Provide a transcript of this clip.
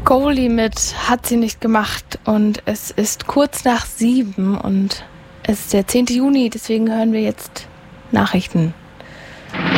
Goalie mit hat sie nicht gemacht und es ist kurz nach 7 und es ist der 10. Juni, deswegen hören wir jetzt Nachrichten.